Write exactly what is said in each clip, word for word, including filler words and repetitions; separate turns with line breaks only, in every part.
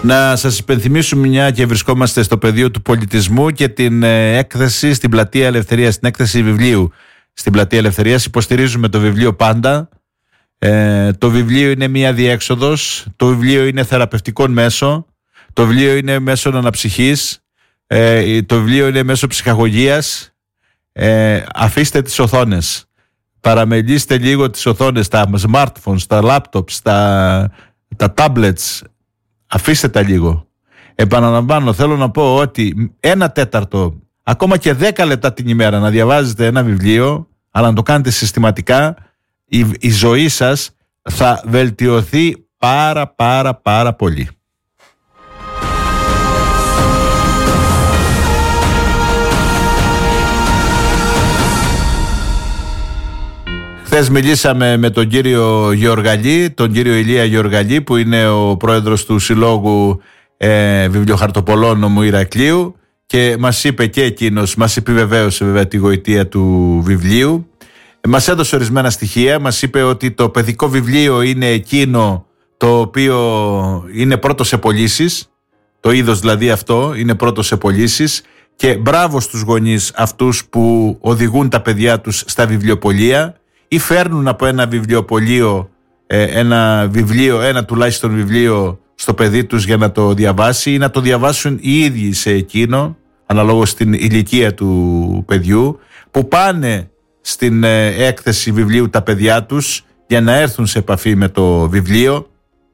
Να σας υπενθυμίσουμε, μια και βρισκόμαστε στο πεδίο του πολιτισμού, και την ε, έκθεση στην Πλατεία Ελευθερίας, την έκθεση βιβλίου στην Πλατεία Ελευθερίας. Υποστηρίζουμε το βιβλίο πάντα. Ε, το βιβλίο είναι μια διέξοδος, το βιβλίο είναι θεραπευτικό μέσο, το βιβλίο είναι μέσο αναψυχής, ε, το βιβλίο είναι μέσο ψυχαγωγίας. Ε, αφήστε τις οθόνες, παραμελήστε λίγο τις οθόνες, τα smartphones, τα laptops, τα, τα tablets. Αφήστε τα λίγο. Επαναλαμβάνω, θέλω να πω ότι ένα τέταρτο, ακόμα και δέκα λεπτά την ημέρα να διαβάζετε ένα βιβλίο, αλλά να το κάνετε συστηματικά, η, η ζωή σας θα βελτιωθεί πάρα πάρα πάρα πολύ. Χθες μιλήσαμε με τον κύριο Γεωργαλή, τον κύριο Ηλία Γεωργαλή, που είναι ο πρόεδρος του Συλλόγου ε, Βιβλιοχαρτοπολών Νομού Ηρακλείου, και μας είπε και εκείνος, μας επιβεβαίωσε βέβαια τη γοητεία του βιβλίου. Ε, μας έδωσε ορισμένα στοιχεία, μας είπε ότι το παιδικό βιβλίο είναι εκείνο το οποίο είναι πρώτο σε πωλήσεις, το είδος δηλαδή αυτό είναι πρώτο σε πωλήσεις, και μπράβο στους γονείς αυτούς που οδηγούν τα παιδιά τους στα βιβλιοπωλεία ή φέρνουν από ένα βιβλιοπωλείο ε, ένα βιβλίο, ένα τουλάχιστον βιβλίο στο παιδί τους για να το διαβάσει, ή να το διαβάσουν οι ίδιοι σε εκείνο, αναλόγως στην ηλικία του παιδιού, που πάνε στην ε, έκθεση βιβλίου τα παιδιά τους για να έρθουν σε επαφή με το βιβλίο.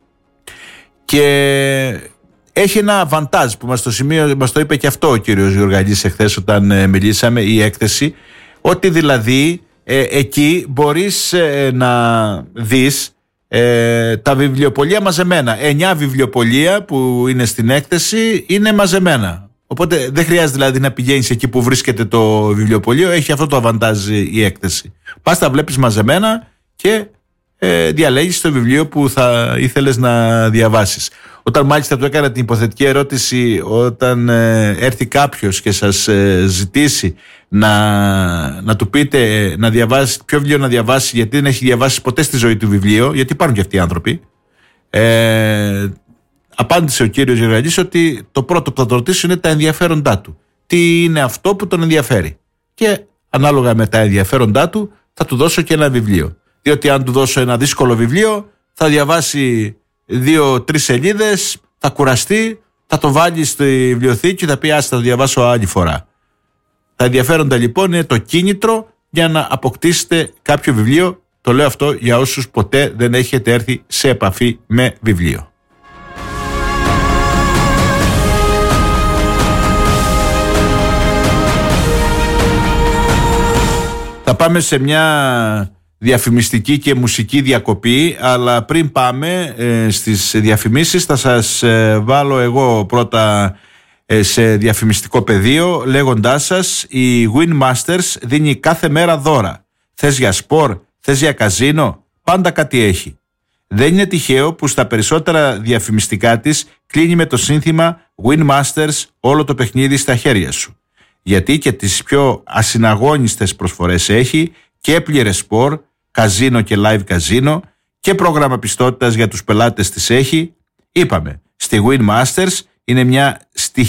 Και έχει ένα βαντάζ που μας το, σημείο, μας το είπε και αυτό ο κύριος Γεωργαλής εχθές όταν ε, μιλήσαμε, η έκθεση, ότι δηλαδή Ε, εκεί μπορείς ε, να δεις ε, τα βιβλιοπωλεία μαζεμένα. Εννιά βιβλιοπωλεία που είναι στην έκθεση είναι μαζεμένα. Οπότε δεν χρειάζεται δηλαδή να πηγαίνεις εκεί που βρίσκεται το βιβλιοπωλείο. Έχει αυτό το αβαντάζ η έκθεση. Πας, τα βλέπεις μαζεμένα και ε, διαλέγεις το βιβλίο που θα ήθελες να διαβάσεις. Όταν μάλιστα του έκανα την υποθετική ερώτηση, όταν ε, έρθει κάποιος και σας ε, ζητήσει να, να του πείτε να διαβάσει, ποιο βιβλίο να διαβάσει, γιατί δεν έχει διαβάσει ποτέ στη ζωή του βιβλίο, γιατί υπάρχουν και αυτοί οι άνθρωποι, ε, απάντησε ο κύριος Γεωργαλής ότι το πρώτο που θα το ρωτήσω είναι τα ενδιαφέροντά του. Τι είναι αυτό που τον ενδιαφέρει. Και ανάλογα με τα ενδιαφέροντά του θα του δώσω και ένα βιβλίο. Διότι αν του δώσω ένα δύσκολο βιβλίο, θα διαβάσει δύο-τρεις σελίδες, θα κουραστεί, θα το βάλει στη βιβλιοθήκη και θα πει ας θα το διαβάσω άλλη φορά. Τα ενδιαφέροντα λοιπόν είναι το κίνητρο για να αποκτήσετε κάποιο βιβλίο. Το λέω αυτό για όσους ποτέ δεν έχετε έρθει σε επαφή με βιβλίο. Θα πάμε σε μια διαφημιστική και μουσική διακοπή, αλλά πριν πάμε ε, στις διαφημίσεις θα σας ε, βάλω εγώ πρώτα ε, σε διαφημιστικό πεδίο, λέγοντάς σας η Win Masters δίνει κάθε μέρα δώρα. Θες για σπορ, θες για καζίνο, πάντα κάτι έχει. Δεν είναι τυχαίο που στα περισσότερα διαφημιστικά της κλείνει με το σύνθημα Win Masters, όλο το παιχνίδι στα χέρια σου. Γιατί και τις πιο ασυναγώνιστες προσφορές έχει, και πλήρες σπορ, καζίνο και live καζίνο, και πρόγραμμα πιστότητας για τους πελάτες της έχει. Είπαμε, στη Win Masters είναι μια στοιχεία